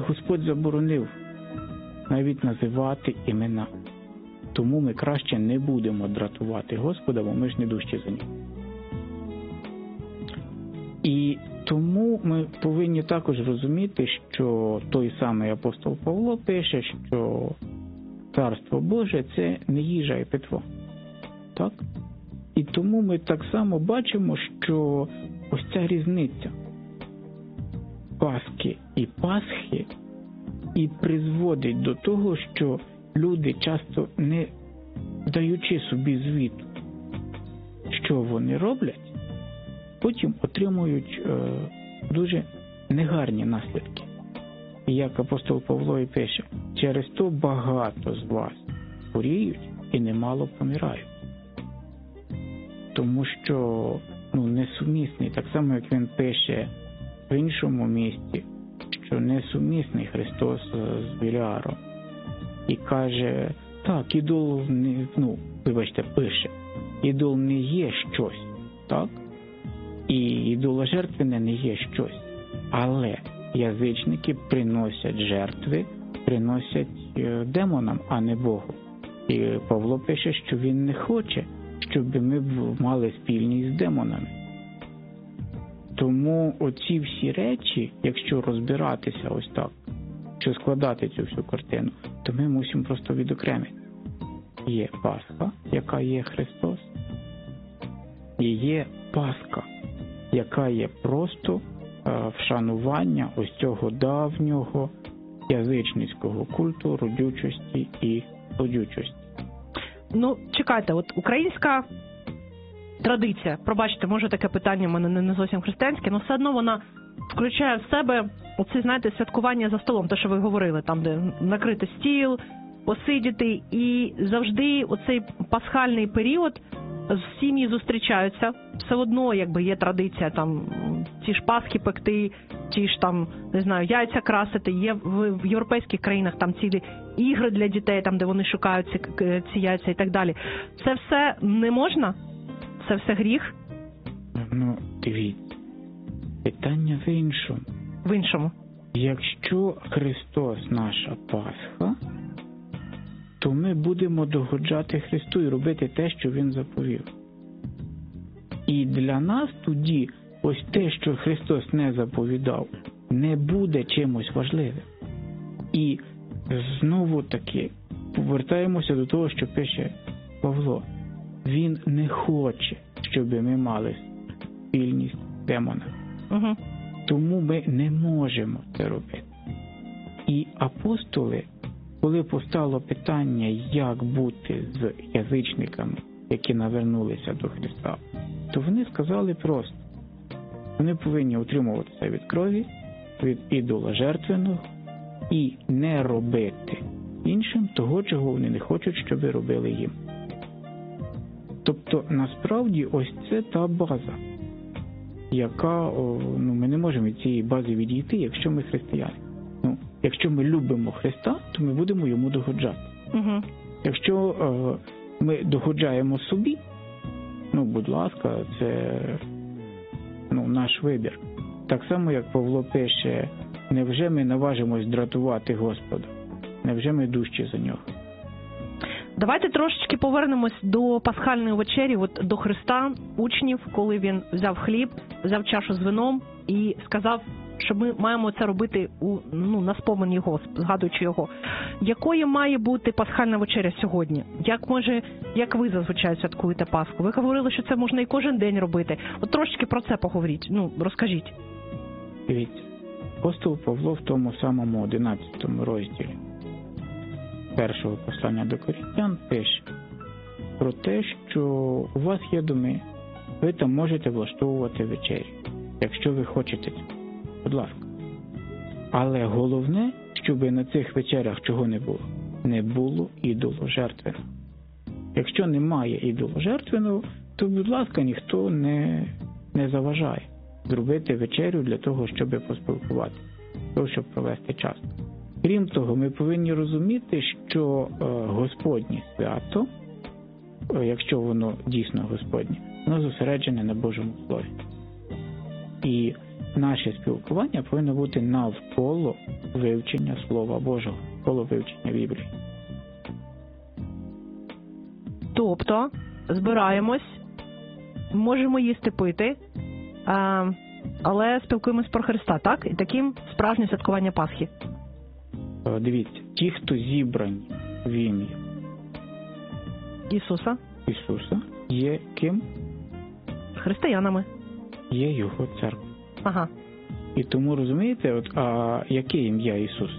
Господь заборонив навіть називати імена. Тому ми краще не будемо дратувати Господа, бо ми ж не дужчі за нього. І тому ми повинні також розуміти, що той самий апостол Павло пише, що Царство Боже – це не їжа і питво. Так? І тому ми так само бачимо, що ось ця різниця Пасхи і Пасхи і призводить до того, що люди часто, не даючи собі звіту, що вони роблять, потім отримують дуже негарні наслідки. І як апостол Павло і пише, через то багато з вас хворіють і немало помирають. Тому що несумісний, так само як він пише в іншому місці, що несумісний Христос з Беліаром. І каже, так, ідол не, пише, ідол не є щось, так? І ідоложертвене не є щось. Але язичники приносять жертви, приносять демонам, а не Богу. І Павло пише, що він не хоче, щоб ми мали спільність з демонами. Тому оці всі речі, якщо розбиратися ось так, чи складати цю всю картину, то ми мусимо просто відокремити. Є Пасха, яка є Христос, і є Пасха, яка є просто вшанування ось цього давнього язичницького культу родючості і плодючості. Чекайте, от українська традиція, пробачте, може таке питання в мене не зовсім християнське, але все одно вона включає в себе оце, знаєте, святкування за столом, те, що ви говорили, там, де накрити стіл, посидіти, і завжди оцей пасхальний період сім'ї зустрічаються, все одно, якби є традиція, там, ті ж пасхи пекти, ті ж там, не знаю, яйця красити, є в європейських країнах там цілі ігри для дітей, там, де вони шукають ці яйця і так далі. Це все не можна? Це все гріх? Дивіться, питання в іншому. В іншому. Якщо Христос наша Пасха, то ми будемо догоджати Христу і робити те, що Він заповів. І для нас тоді ось те, що Христос не заповідав, не буде чимось важливим. І знову таки повертаємося до того, що пише Павло. Він не хоче, щоб ми мали спільність з демонами. Угу. Тому ми не можемо це робити. І апостоли, коли постало питання, як бути з язичниками, які навернулися до Христа, то вони сказали просто, вони повинні утримуватися від крові, від ідола жертвеного і не робити іншим того, чого вони не хочуть, щоб робили їм. Тобто, насправді, ось це та база, яка, ми не можемо від цієї бази відійти, якщо ми християни. Якщо ми любимо Христа, то ми будемо йому догоджати. Угу. Якщо ми догоджаємо собі, будь ласка, це наш вибір. Так само, як Павло пише, невже ми наважимось дратувати Господа? Невже ми дужчі за нього? Давайте трошечки повернемось до пасхальної вечері, до Христа, учнів, коли він взяв хліб, взяв чашу з вином і сказав, що ми маємо це робити на спомин його, згадуючи його. Якою має бути пасхальна вечеря сьогодні? Як ви зазвичай святкуєте Пасху? Ви говорили, що це можна і кожен день робити. От трошечки про це поговоріть, розкажіть. Дивіться, апостол Павло в тому самому 11 розділі першого послання до Коринтян пише про те, що у вас є доми, ви там можете влаштовувати вечері, якщо ви хочете цього. Будь ласка. Але головне, щоб на цих вечерях чого не було? Не було ідоложертвеного. Якщо немає ідоложертвеного, то, будь ласка, ніхто не заважає зробити вечерю для того, щоб поспілкуватися, для того, щоб провести час. Крім того, ми повинні розуміти, що Господнє свято, якщо воно дійсно Господнє, воно зосереджене на Божому Слові. І наше спілкування повинно бути навколо вивчення Слова Божого, навколо вивчення Біблії. Тобто, збираємось, можемо їсти, пити, але спілкуємось про Христа, так? І таким справжнє святкування Пасхи. Дивіться, ті, хто зібрані в ім'я Ісуса. є ким? Християнами. Є Його церква. Ага. І тому, розумієте, яке ім'я Ісус?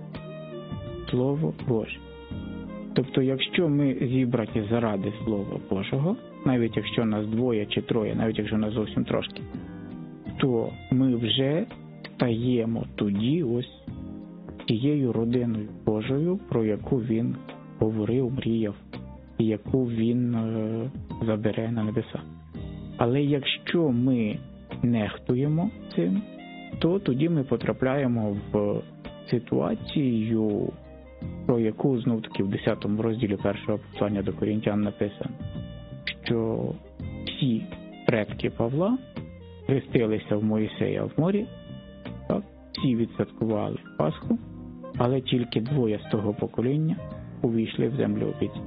Слово Боже. Тобто, якщо ми зібрані заради Слова Божого, навіть якщо нас двоє чи троє, навіть якщо нас зовсім трошки, то ми вже стаємо тоді ось тією родиною Божою, про яку Він говорив, мріяв, і яку Він забере на небеса. Але якщо ми нехтуємо цим, то тоді ми потрапляємо в ситуацію, про яку знов-таки в 10 розділі першого послання до Корінтян написано, що всі предки Павла хрестилися в Моїсея в морі, так? Всі відсвяткували Пасху, але тільки двоє з того покоління увійшли в землю обіцяну.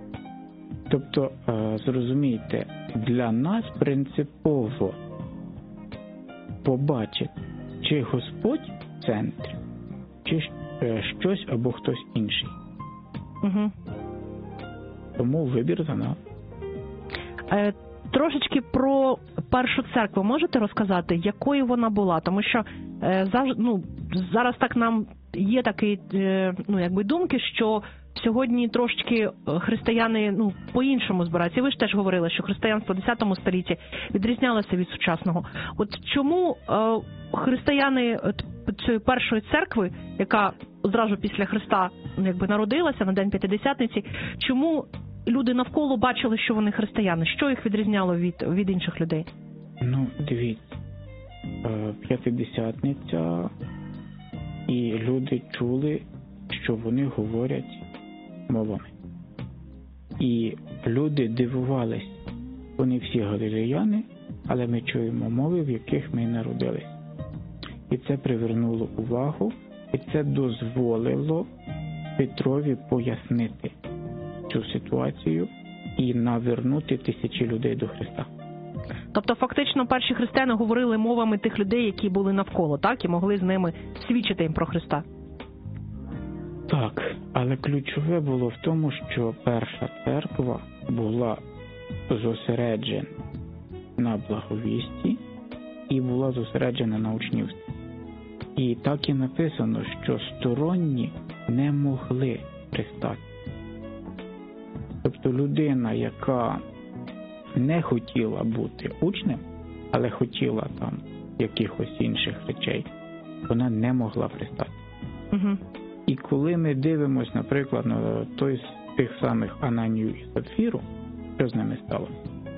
Тобто, зрозумійте, для нас принципово побачити, чи Господь в центрі, чи щось або хтось інший. Угу. Тому вибір за нас. Трошечки про першу церкву можете розказати, якою вона була? Тому що зараз так нам є такі думки, що сьогодні трошечки християни по-іншому збираються. І ви ж теж говорили, що християнство в 10 столітті відрізнялося від сучасного. От чому християни цієї першої церкви, яка одразу після Христа народилася на День П'ятидесятниці, чому люди навколо бачили, що вони християни? Що їх відрізняло від інших людей? Дивіться, П'ятидесятниця, і люди чули, що вони говорять мовами. І люди дивувались, вони всі галилеяни, але ми чуємо мови, в яких ми народились. І це привернуло увагу, і це дозволило Петрові пояснити цю ситуацію і навернути тисячі людей до Христа. Тобто, фактично, перші християни говорили мовами тих людей, які були навколо, так? І могли з ними свідчити їм про Христа. Так, але ключове було в тому, що перша церква була зосереджена на благовісті і була зосереджена на учнівстві. І так і написано, що сторонні не могли пристати. Тобто людина, яка не хотіла бути учнем, але хотіла там якихось інших речей, вона не могла пристати. Угу. І коли ми дивимося, наприклад, на тих самих Ананію і Сапфіру, що з ними сталося?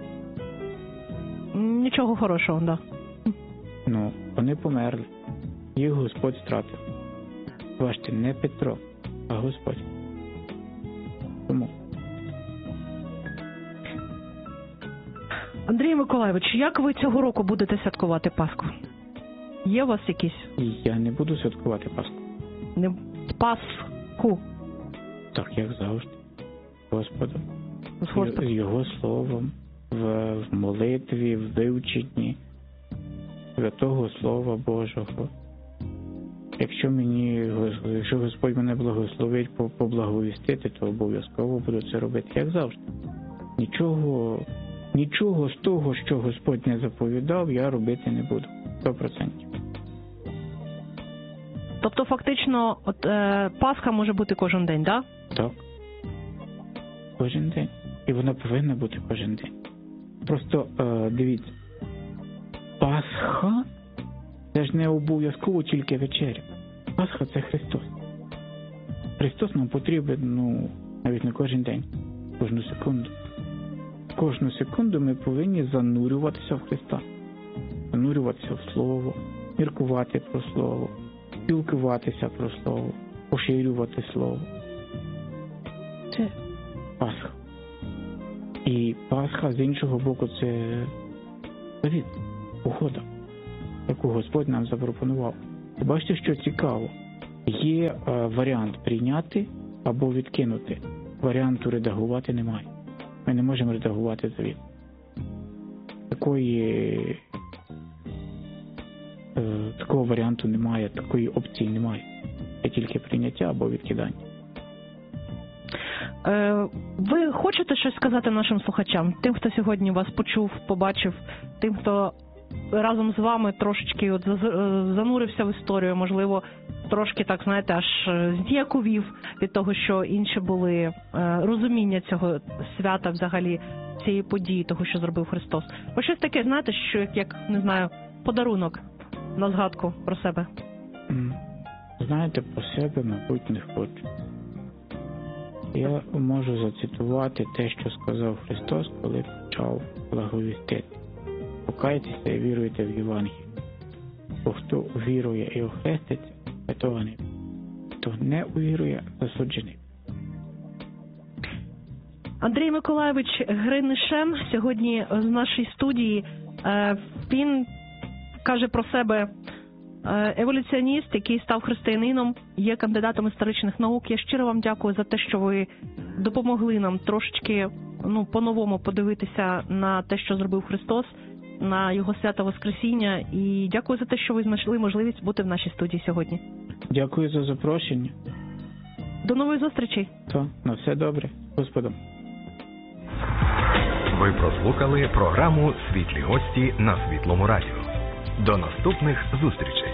Нічого хорошого, да. Вони померли. Їх Господь стратив. Бачите, не Петро, а Господь. Тому. Андрій Миколайович, як ви цього року будете святкувати Пасху? Є у вас якісь? Я не буду святкувати Пасху. Не Пасху? Так, як завжди. Господом. З Його словом, в молитві, в вивченні святого Слова Божого. Якщо Господь мене благословить поблаговістити, то обов'язково буду це робити, як завжди. Нічого з того, що Господь не заповідав, я робити не буду. 100%. Тобто, фактично, Пасха може бути кожен день, так? Так. Кожен день. І вона повинна бути кожен день. Просто, дивіться, Пасха – це ж не обов'язково тільки вечеря. Пасха – це Христос. Христос нам потрібен, навіть не кожен день, кожну секунду. Кожну секунду ми повинні занурюватися в Христа. Занурюватися в Слово, міркувати про Слово, спілкуватися про Слово, поширювати Слово. Це Пасха. І Пасха, з іншого боку, це завіт, угода. яку Господь нам запропонував. І бачите, що цікаво. Є варіант прийняти або відкинути. Варіанту редагувати немає. Ми не можемо редагувати завіт. Такого варіанту немає, такої опції немає. Є тільки прийняття або відкидання. Ви хочете щось сказати нашим слухачам? Тим, хто сьогодні вас почув, побачив, тим, хто разом з вами трошечки от занурився в історію, можливо, трошки, так, знаєте, аж зніяковів від того, що інші були, розуміння цього свята взагалі, цієї події, того, що зробив Христос. Ось щось таке, знаєте, що як, не знаю, подарунок на згадку про себе. Знаєте, про себе, мабуть, не хочу. Я можу зацитувати те, що сказав Христос, коли почав благовістити. Покайтеся і віруйте в Євангелію. Бо хто увірує і охреститься, святований. Хто не увірує, засуджений. Андрій Миколайович Гринишин сьогодні в нашій студії. Він каже про себе еволюціоніст, який став християнином, є кандидатом історичних наук. Я щиро вам дякую за те, що ви допомогли нам трошечки по-новому подивитися на те, що зробив Христос, на його свято Воскресіння. І дякую за те, що ви знайшли можливість бути в нашій студії сьогодні. Дякую за запрошення. До нової зустрічі. На все добре. Господом. Ви прослухали програму «Світлі гості» на Світлому радіо. До наступних зустрічей.